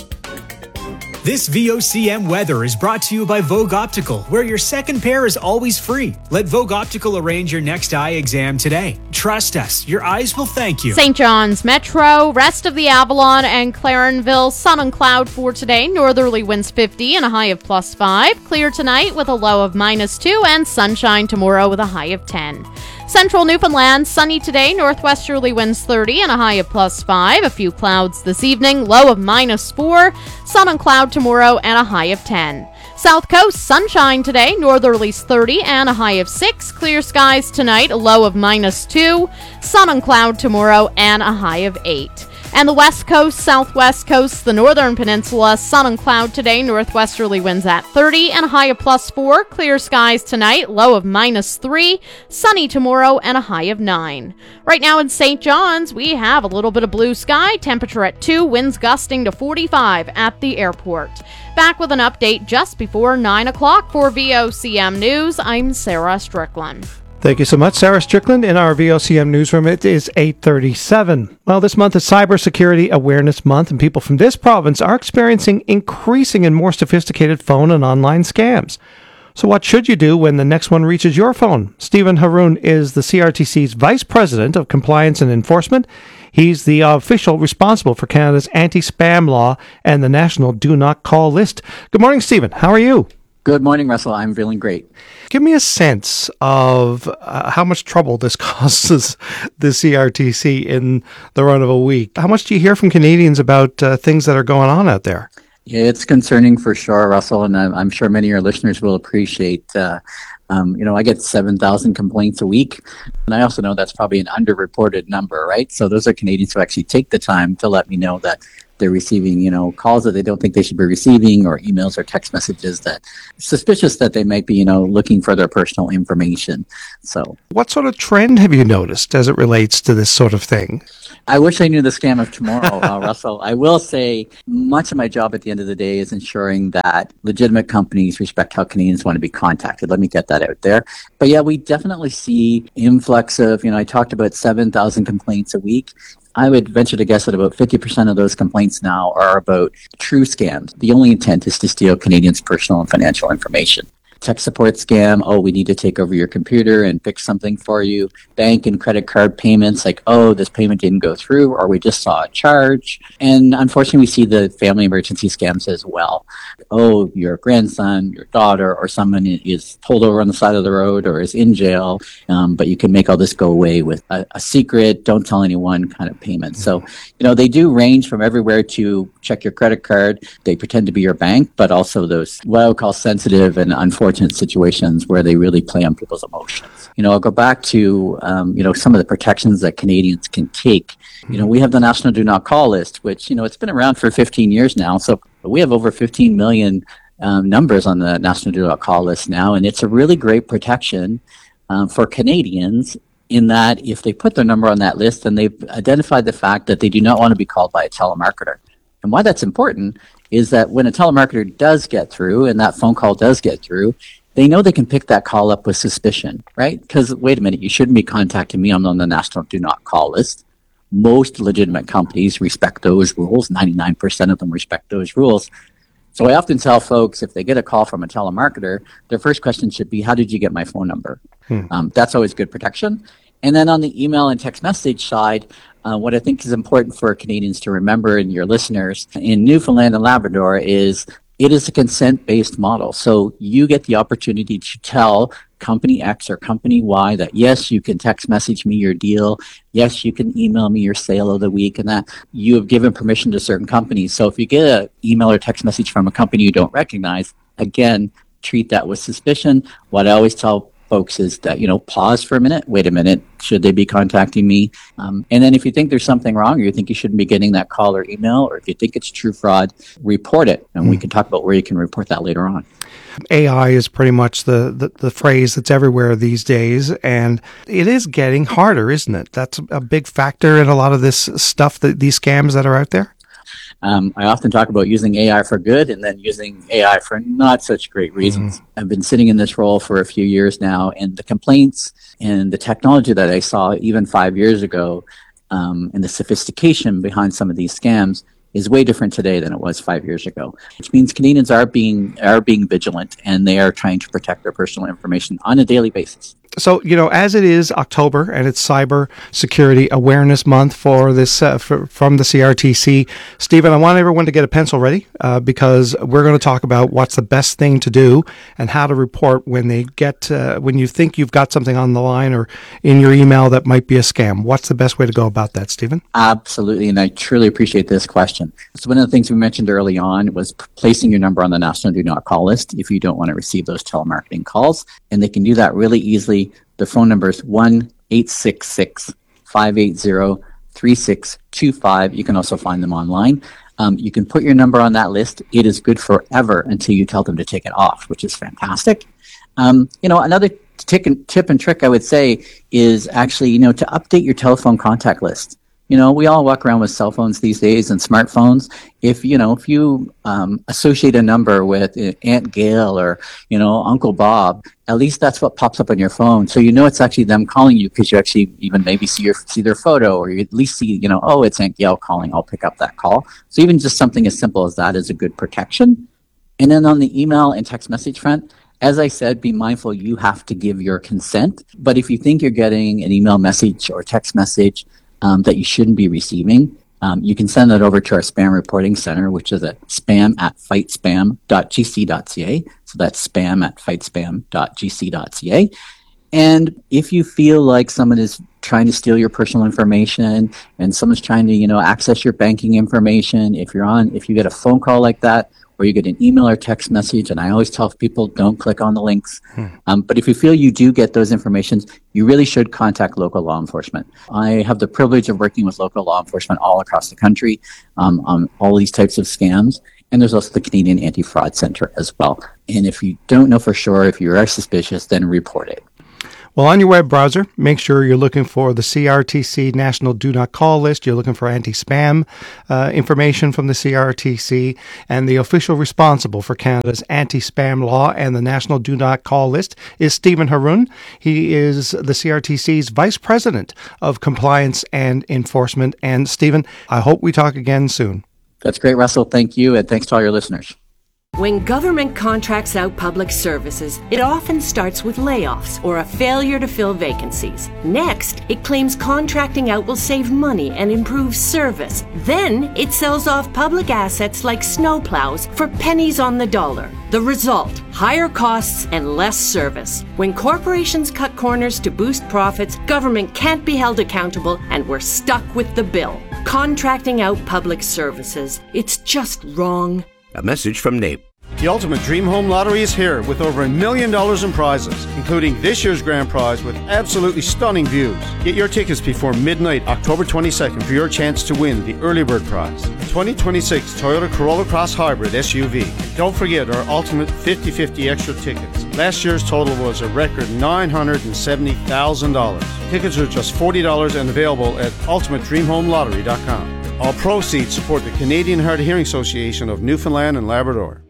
This V O C M weather is brought to you by Vogue Optical, where your second pair is always free. Let Vogue Optical arrange your next eye exam today. Trust us, your eyes will thank you. Saint John's Metro, rest of the Avalon and Clarenville, sun and cloud for today. Northerly winds fifty and a high of plus five. Clear tonight with a low of minus two, and sunshine tomorrow with a high of ten. Central Newfoundland, sunny today, northwesterly winds thirty and a high of plus five. A few clouds this evening, low of minus four. Sun and cloud tomorrow and a high of ten. South Coast, sunshine today, northerlies thirty and a high of six. Clear skies tonight, a low of minus two. Sun and cloud tomorrow and a high of eight. And the West Coast, Southwest Coast, the Northern Peninsula, sun and cloud today, northwesterly winds at thirty and a high of plus four. Clear skies tonight, low of minus three. Sunny tomorrow and a high of nine. Right now in Saint John's, we have a little bit of blue sky, temperature at two, winds gusting to forty-five at the airport. Back with an update just before nine o'clock for V O C M News. I'm Sarah Strickland. Thank you so much, Sarah Strickland. In our V O C M newsroom, it is eight thirty-seven. Well, this month is Cybersecurity Awareness Month, and people from this province are experiencing increasing and more sophisticated phone and online scams. So what should you do when the next one reaches your phone? Stephen Haroon is the C R T C's Vice President of Compliance and Enforcement. He's the official responsible for Canada's anti-spam law and the National Do Not Call list. Good morning, Stephen. How are you? Good morning, Russell. I'm feeling great. Give me a sense of uh, how much trouble this causes the C R T C in the run of a week. How much do you hear from Canadians about uh, things that are going on out there? Yeah, it's concerning for sure, Russell, and I'm, I'm sure many of your listeners will appreciate. Uh, um, you know, I get seven thousand complaints a week, and I also know that's probably an underreported number, right? So those are Canadians who actually take the time to let me know that they're receiving, you know, calls that they don't think they should be receiving, or emails or text messages that suspicious that they might be, you know, looking for their personal information. So, what sort of trend have you noticed as it relates to this sort of thing? I wish I knew the scam of tomorrow, uh, Russell. I will say much of my job at the end of the day is ensuring that legitimate companies respect how Canadians want to be contacted. Let me get that out there. But yeah, we definitely see influx of, you know, I talked about seven thousand complaints a week. I would venture to guess that about fifty percent of those complaints now are about true scams. The only intent is to steal Canadians' personal and financial information. Tech support scam, oh, we need to take over your computer and fix something for you. Bank and credit card payments, like, oh, this payment didn't go through, or we just saw a charge. And unfortunately, we see the family emergency scams as well. Oh, your grandson, your daughter, or someone is pulled over on the side of the road or is in jail, um, but you can make all this go away with a, a secret, don't tell anyone kind of payment. So, you know, they do range from everywhere to check your credit card. They pretend to be your bank, but also those what I would call sensitive and unfortunate situations where they really play on people's emotions. You know, I'll go back to, um, you know, some of the protections that Canadians can take. You know, we have the National Do Not Call list, which, you know, it's been around for fifteen years now. So we have over fifteen million um, numbers on the National Do Not Call list now. And it's a really great protection um, for Canadians in that if they put their number on that list, then they've identified the fact that they do not want to be called by a telemarketer. And why that's important is that when a telemarketer does get through and that phone call does get through, they know they can pick that call up with suspicion, right? Because, wait a minute, you shouldn't be contacting me. I'm on the National Do Not Call list. Most legitimate companies respect those rules. ninety-nine percent of them respect those rules. So I often tell folks, if they get a call from a telemarketer, their first question should be, how did you get my phone number? Hmm. Um, that's always good protection. And then on the email and text message side, uh, what I think is important for Canadians to remember and your listeners in Newfoundland and Labrador is it is a consent-based model. So you get the opportunity to tell company X or company Y that, yes, you can text message me your deal. Yes, you can email me your sale of the week, and that you have given permission to certain companies. So if you get an email or text message from a company you don't recognize, again, treat that with suspicion. What I always tell folks is that, you know, pause for a minute, wait a minute, should they be contacting me? Um, and then if you think there's something wrong, or you think you shouldn't be getting that call or email, or if you think it's true fraud, report it. And mm. we can talk about where you can report that later on. A I is pretty much the, the, the phrase that's everywhere these days, and it is getting harder, isn't it? That's a big factor in a lot of this stuff, that these scams that are out there. Um, I often talk about using A I for good and then using A I for not such great reasons. Mm-hmm. I've been sitting in this role for a few years now, and the complaints and the technology that I saw even five years ago um, and the sophistication behind some of these scams is way different today than it was five years ago, which means Canadians are being are being vigilant, and they are trying to protect their personal information on a daily basis. So, you know, as it is October and it's Cyber Security Awareness Month for this uh, for, from the C R T C, Stephen, I want everyone to get a pencil ready uh, because we're going to talk about what's the best thing to do and how to report when they get uh, when you think you've got something on the line or in your email that might be a scam. What's the best way to go about that, Stephen? Absolutely, and I truly appreciate this question. So one of the things we mentioned early on was placing your number on the National Do Not Call list if you don't want to receive those telemarketing calls, and they can do that really easily. The phone number is one eight six six, five eight zero, three six two five. You can also find them online. Um, you can put your number on that list. It is good forever until you tell them to take it off, which is fantastic. Um, you know, another tip and, tip and trick I would say is actually, you know, to update your telephone contact list. You know, we all walk around with cell phones these days and smartphones. If, you know, if you um, associate a number with Aunt Gail or, you know, Uncle Bob, at least that's what pops up on your phone. So you know it's actually them calling you because you actually even maybe see your see their photo, or you at least see, you know, oh, it's Aunt Gail calling. I'll pick up that call. So even just something as simple as that is a good protection. And then on the email and text message front, as I said, be mindful you have to give your consent. But if you think you're getting an email message or text message Um, that you shouldn't be receiving, um, you can send that over to our spam reporting center, which is at spam at fightspam dot g c dot c a. So that's spam at fightspam dot g c dot c a. And if you feel like someone is trying to steal your personal information and someone's trying to, you know, access your banking information, if you're on, if you get a phone call like that, or you get an email or text message, and I always tell people don't click on the links. Hmm. Um, but if you feel you do get those informations, you really should contact local law enforcement. I have the privilege of working with local law enforcement all across the country um, on all these types of scams. And there's also the Canadian Anti-Fraud Center as well. And if you don't know for sure, if you are suspicious, then report it. Well, on your web browser, make sure you're looking for the C R T C National Do Not Call list. You're looking for anti-spam uh, information from the C R T C, and the official responsible for Canada's anti-spam law and the National Do Not Call list is Stephen Haroun. He is the C R T C's Vice President of Compliance and Enforcement. And Stephen, I hope we talk again soon. That's great, Russell. Thank you, and thanks to all your listeners. When government contracts out public services, it often starts with layoffs or a failure to fill vacancies. Next, it claims contracting out will save money and improve service. Then, it sells off public assets like snowplows for pennies on the dollar. The result, higher costs and less service. When corporations cut corners to boost profits, government can't be held accountable and we're stuck with the bill. Contracting out public services, it's just wrong. A message from N A P. The Ultimate Dream Home Lottery is here with over a million dollars in prizes, including this year's grand prize with absolutely stunning views. Get your tickets before midnight, October twenty-second, for your chance to win the early bird prize, the twenty twenty-six Toyota Corolla Cross Hybrid S U V. Don't forget our Ultimate fifty fifty extra tickets. Last year's total was a record nine hundred seventy thousand dollars. Tickets are just forty dollars and available at ultimate dream home lottery dot com. All proceeds support the Canadian Hard of Hearing Association of Newfoundland and Labrador.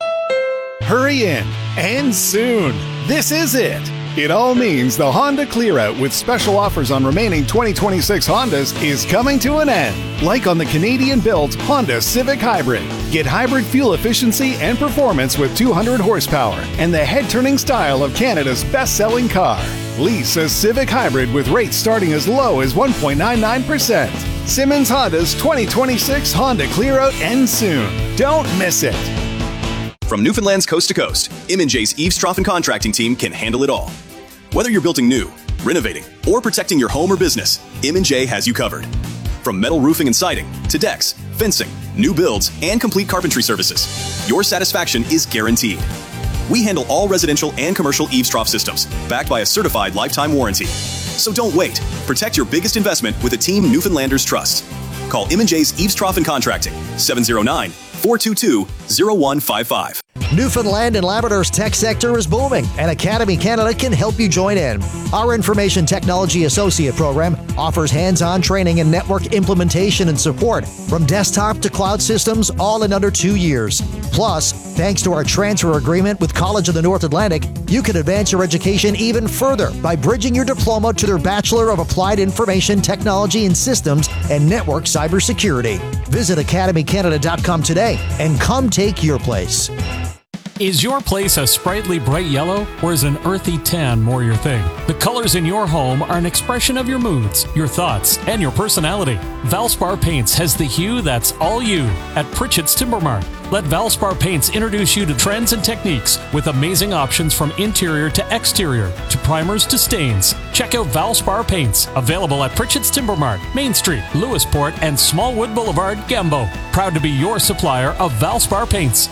Hurry in, and soon. This is it. It all means the Honda Clear Out with special offers on remaining twenty twenty-six Hondas is coming to an end. Like on the Canadian-built Honda Civic Hybrid. Get hybrid fuel efficiency and performance with two hundred horsepower and the head-turning style of Canada's best-selling car. Lease a Civic Hybrid with rates starting as low as one point nine nine percent. Simmons Honda's twenty twenty-six Honda Clear Out ends soon. Don't miss it. From Newfoundland's coast to coast, M and J's Eaves Trough and Contracting team can handle it all. Whether you're building new, renovating, or protecting your home or business, M and J has you covered. From metal roofing and siding to decks, fencing, new builds, and complete carpentry services, your satisfaction is guaranteed. We handle all residential and commercial eaves trough systems, backed by a certified lifetime warranty. So don't wait. Protect your biggest investment with a team Newfoundlanders trust. Call M and J's Eaves Trough and Contracting, seven oh nine, four two two, oh one five five. Newfoundland and Labrador's tech sector is booming, and Academy Canada can help you join in. Our Information Technology Associate program offers hands-on training in network implementation and support, from desktop to cloud systems, all in under two years. Plus, thanks to our transfer agreement with College of the North Atlantic, you can advance your education even further by bridging your diploma to their Bachelor of Applied Information Technology and Systems and Network Cybersecurity. Visit academy canada dot com today and come take your place. Is your place a sprightly bright yellow, or is an earthy tan more your thing? The colors in your home are an expression of your moods, your thoughts, and your personality. Valspar Paints has the hue that's all you at Pritchett's Timber Mart. Let Valspar Paints introduce you to trends and techniques with amazing options from interior to exterior, to primers to stains. Check out Valspar Paints, available at Pritchett's Timber Mart, Main Street, Lewisport, and Smallwood Boulevard, Gambo. Proud to be your supplier of Valspar Paints.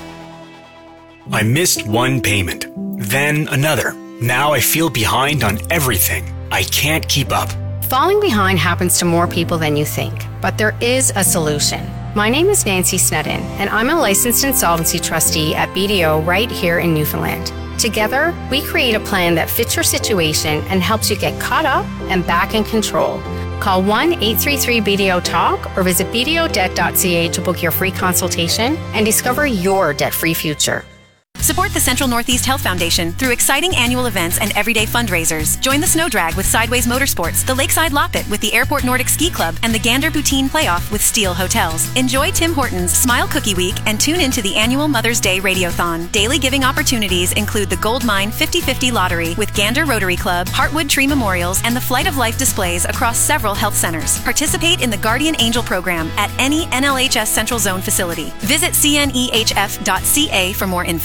I missed one payment, then another. Now I feel behind on everything. I can't keep up. Falling behind happens to more people than you think, but there is a solution. My name is Nancy Snedden, and I'm a licensed insolvency trustee at B D O right here in Newfoundland. Together, we create a plan that fits your situation and helps you get caught up and back in control. Call one eight three three B D O talk or visit b d o debt dot c a to book your free consultation and discover your debt-free future. Support the Central Northeast Health Foundation through exciting annual events and everyday fundraisers. Join the Snow Drag with Sideways Motorsports, the Lakeside Loppet with the Airport Nordic Ski Club, and the Gander Poutine Playoff with Steel Hotels. Enjoy Tim Hortons Smile Cookie Week and tune into the annual Mother's Day Radiothon. Daily giving opportunities include the Gold Mine fifty fifty Lottery with Gander Rotary Club, Heartwood Tree Memorials, and the Flight of Life displays across several health centers. Participate in the Guardian Angel program at any N L H S Central Zone facility. Visit c n e h f dot c a for more info.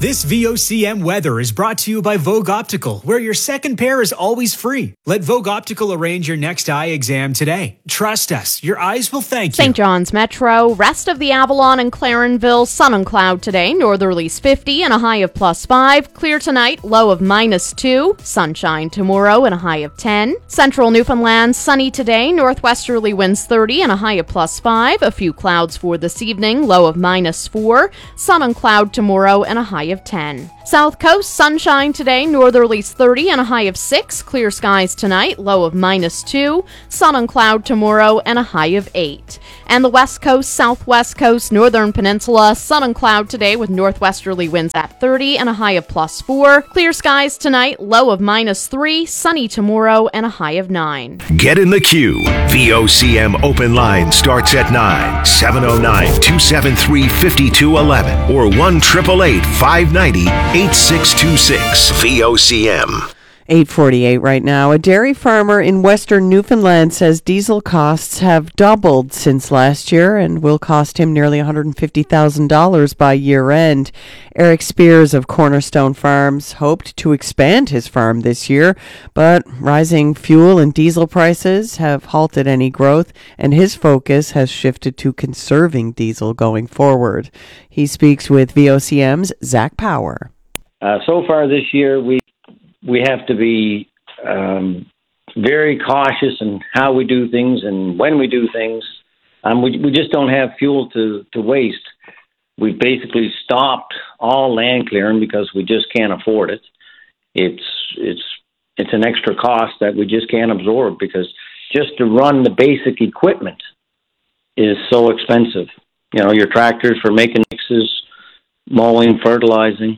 This V O C M weather is brought to you by Vogue Optical, where your second pair is always free. Let Vogue Optical arrange your next eye exam today. Trust us, your eyes will thank you. Saint John's Metro, rest of the Avalon and Clarenville, sun and cloud today, northerlies fifty and a high of plus five. Clear tonight, low of minus two. Sunshine tomorrow and a high of ten. Central Newfoundland, sunny today, northwesterly winds thirty and a high of plus five. A few clouds for this evening, low of minus four. Sun and cloud tomorrow and a high of ten. South Coast, sunshine today, northerlies thirty and a high of six. Clear skies tonight, low of minus two. Sun and cloud tomorrow and a high of eight. And the West Coast, Southwest Coast, Northern Peninsula, sun and cloud today with northwesterly winds at thirty and a high of plus four. Clear skies tonight, low of minus three. Sunny tomorrow and a high of nine. Get in the queue. V O C M open line starts at nine. seven oh nine, two seven three, five two one one or one eight eight eight, five nine zero, eight six two six. V O C M. eight forty-eight right now. A dairy farmer in western Newfoundland says diesel costs have doubled since last year and will cost him nearly one hundred fifty thousand dollars by year end. Eric Spears of Cornerstone Farms hoped to expand his farm this year, but rising fuel and diesel prices have halted any growth, and his focus has shifted to conserving diesel going forward. He speaks with V O C M's Zach Power. Uh, so far this year, we we have to be um, very cautious in how we do things and when we do things. Um, we we just don't have fuel to, to waste. We've basically stopped all land clearing because we just can't afford it. It's it's it's an extra cost that we just can't absorb because just to run the basic equipment is so expensive. You know, your tractors for making mixes, mowing, fertilizing.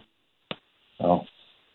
So.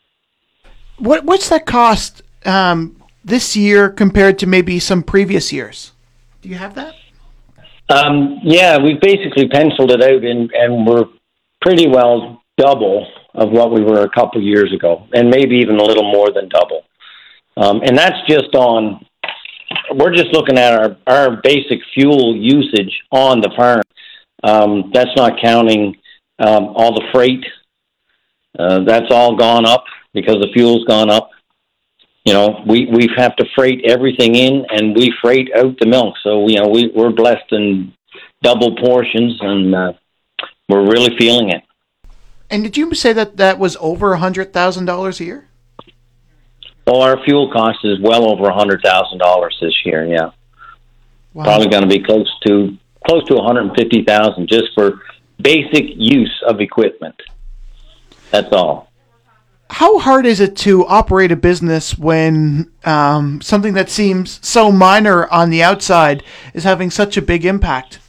What what's that cost um, this year compared to maybe some previous years? Do you have that? Um, yeah, we've basically penciled it out, and, and we're pretty well double of what we were a couple years ago, and maybe even a little more than double. Um, and that's just on, we're just looking at our, our basic fuel usage on the farm. Um, that's not counting um, all the freight. Uh, that's all gone up because the fuel's gone up. You know, we, we have to freight everything in, and we freight out the milk. So, you know, we, we're blessed in double portions, and uh, we're really feeling it. And did you say that that was over one hundred thousand dollars a year? Well, our fuel cost is well over one hundred thousand dollars this year, yeah. Wow. Probably going to be close to close to one hundred fifty thousand dollars just for basic use of equipment. That's all. How hard is it to operate a business when um, something that seems so minor on the outside is having such a big impact?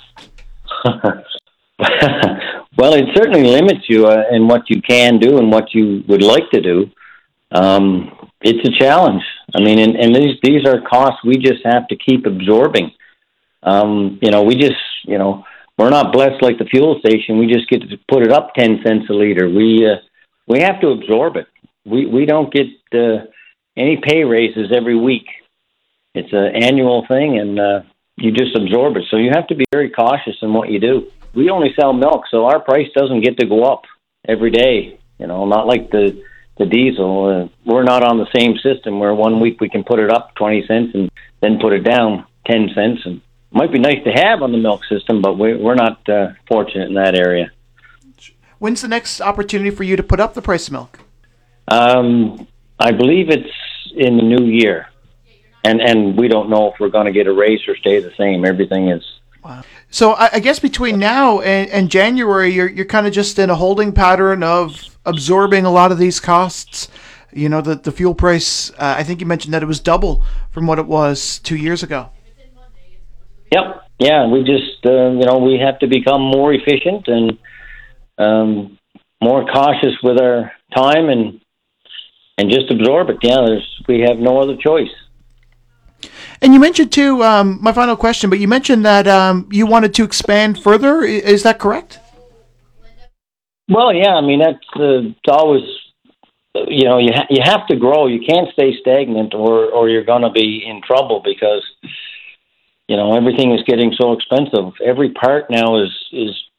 Well, it certainly limits you uh, in what you can do and what you would like to do. Um, it's a challenge. I mean, and, and these these are costs we just have to keep absorbing. Um, you know, we just, you know, we're not blessed like the fuel station. We just get to put it up ten cents a liter. We uh, we have to absorb it. We we don't get uh, any pay raises every week. It's an annual thing, and uh, you just absorb it. So you have to be very cautious in what you do. We only sell milk, so our price doesn't get to go up every day. You know, not like the the diesel. Uh, we're not on the same system where one week we can put it up twenty cents and then put it down ten cents. And it might be nice to have on the milk system, but we, we're not uh, fortunate in that area. When's the next opportunity for you to put up the price of milk? Um, I believe it's in the new year. And and we don't know if we're going to get a raise or stay the same. Everything is... Wow. So I, I guess between now and, and January, you're you're kind of just in a holding pattern of absorbing a lot of these costs. You know, the, the fuel price, uh, I think you mentioned that it was double from what it was two years ago. Yep. Yeah, we just, uh, you know, we have to become more efficient and um, more cautious with our time and and just absorb it. Yeah, there's, we have no other choice. And you mentioned too, um, my final question, but you mentioned that um, you wanted to expand further. Is that correct? Well, yeah. I mean, that's uh, it's always, you know, you ha- you have to grow. You can't stay stagnant, or or you're going to be in trouble because, you know, everything is getting so expensive. Every part now is is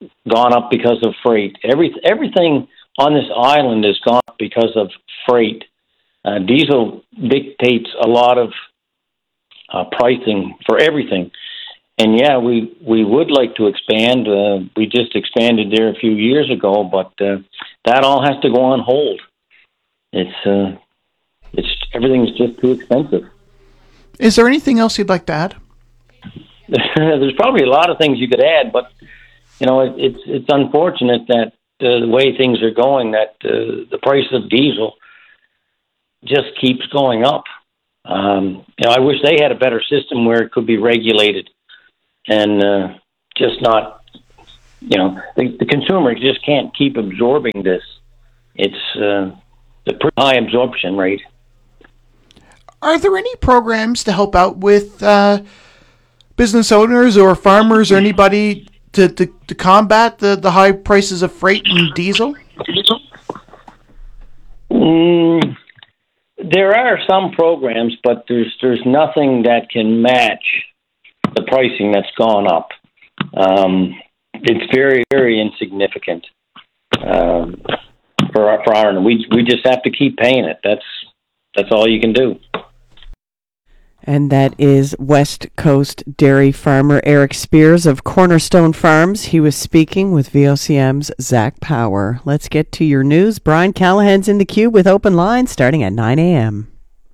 gone up because of freight. Every everything on this island has gone up because of freight. Uh, diesel dictates a lot of uh, pricing for everything. And yeah, we, we would like to expand. Uh, we just expanded there a few years ago, but uh, that all has to go on hold. It's uh, it's everything's just too expensive. Is there anything else you'd like to add? There's probably a lot of things you could add, but you know, it, it's it's unfortunate that uh, the way things are going, that uh, the price of diesel just keeps going up. Um, you know, I wish they had a better system where it could be regulated and uh, just not, you know, the, the consumer just can't keep absorbing this. It's uh, a pretty high absorption rate. Are there any programs to help out with uh, business owners or farmers or anybody to, to, to combat the, the high prices of freight and diesel? Mm, there are some programs, but there's there's nothing that can match the pricing that's gone up. Um, it's very, very insignificant um, for our, for our, we we just have to keep paying it. That's that's all you can do. And that is West Coast dairy farmer Eric Spears of Cornerstone Farms. He was speaking with V O C M's Zach Power. Let's get to your news. Brian Callahan's in the queue with open line starting at nine a.m.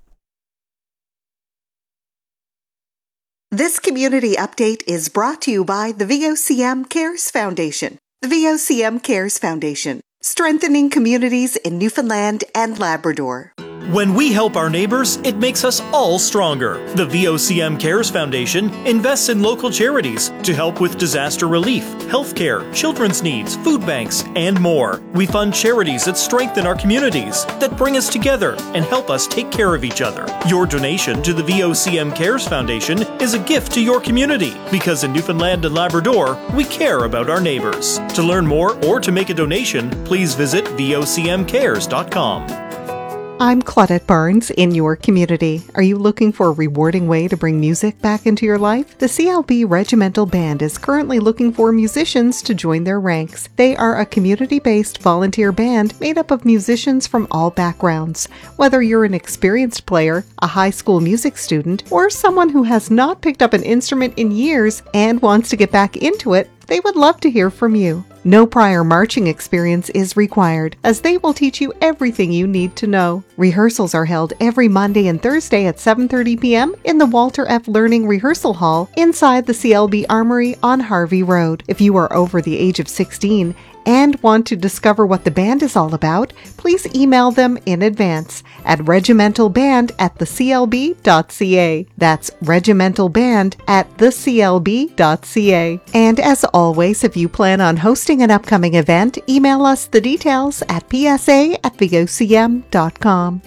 This community update is brought to you by the V O C M Cares Foundation. The V O C M Cares Foundation, strengthening communities in Newfoundland and Labrador. When we help our neighbors, it makes us all stronger. The V O C M Cares Foundation invests in local charities to help with disaster relief, healthcare, children's needs, food banks, and more. We fund charities that strengthen our communities, that bring us together and help us take care of each other. Your donation to the V O C M Cares Foundation is a gift to your community, because in Newfoundland and Labrador, we care about our neighbors. To learn more or to make a donation, please visit V O C M cares dot com. I'm Claudette Barnes in your community. Are you looking for a rewarding way to bring music back into your life? The C L B Regimental Band is currently looking for musicians to join their ranks. They are a community-based volunteer band made up of musicians from all backgrounds. Whether you're an experienced player, a high school music student, or someone who has not picked up an instrument in years and wants to get back into it, they would love to hear from you. No prior marching experience is required, as they will teach you everything you need to know. Rehearsals are held every Monday and Thursday at seven thirty p.m. in the Walter F. Learning Rehearsal Hall inside the C L B Armory on Harvey Road. If you are over the age of sixteen and want to discover what the band is all about, please email them in advance at regimentalband at the c l b dot c a. That's regimentalband at the c l b dot c a. And as always, if you plan on hosting an upcoming event, email us the details at p s a at v o c m dot com.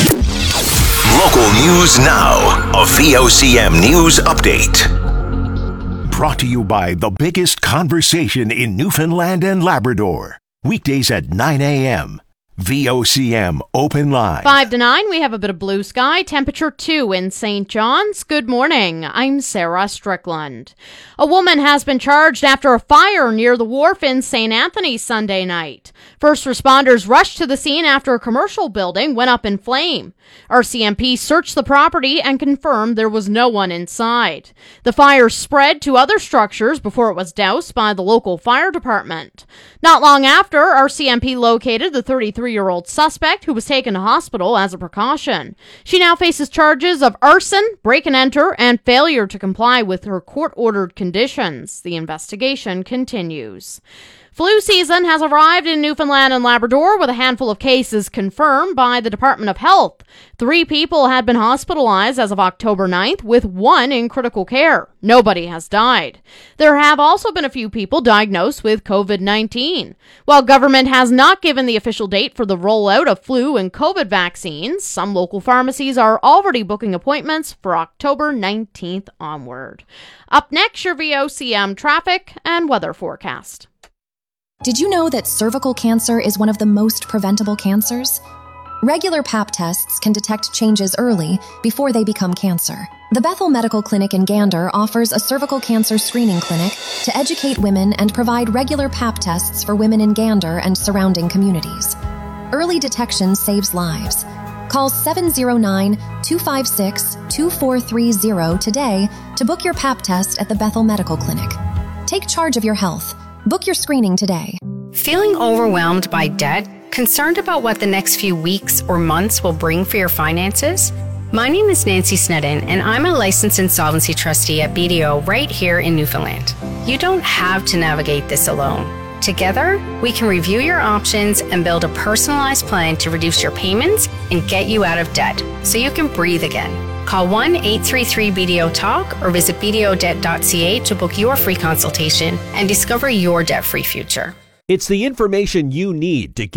Local news now. A V O C M News Update. Brought to you by the biggest conversation in Newfoundland and Labrador. Weekdays at nine a.m. V O C M Open Line. Five to nine, we have a bit of blue sky. Temperature two in Saint John's. Good morning. I'm Sarah Strickland. A woman has been charged after a fire near the wharf in Saint Anthony Sunday night. First responders rushed to the scene after a commercial building went up in flame. R C M P searched the property and confirmed there was no one inside. The fire spread to other structures before it was doused by the local fire department. Not long after, R C M P located the thirty-three-year-old suspect who was taken to hospital as a precaution. She now faces charges of arson, break and enter, and failure to comply with her court-ordered conditions. The investigation continues. Flu season has arrived in Newfoundland and Labrador with a handful of cases confirmed by the Department of Health. Three people had been hospitalized as of October ninth, with one in critical care. Nobody has died. There have also been a few people diagnosed with covid nineteen. While government has not given the official date for the rollout of flu and COVID vaccines, some local pharmacies are already booking appointments for October nineteenth onward. Up next, your V O C M traffic and weather forecast. Did you know that cervical cancer is one of the most preventable cancers? Regular pap tests can detect changes early before they become cancer. The Bethel Medical Clinic in Gander offers a cervical cancer screening clinic to educate women and provide regular pap tests for women in Gander and surrounding communities. Early detection saves lives. Call seven oh nine, two five six, two four three zero today to book your pap test at the Bethel Medical Clinic. Take charge of your health. Book your screening today. Feeling overwhelmed by debt? Concerned about what the next few weeks or months will bring for your finances? My name is Nancy Snedden, and I'm a licensed insolvency trustee at B D O right here in Newfoundland. You don't have to navigate this alone. Together, we can review your options and build a personalized plan to reduce your payments and get you out of debt so you can breathe again. Call one eight three three B D O TALK or visit b d o debt dot c a to book your free consultation and discover your debt-free future. It's the information you need to get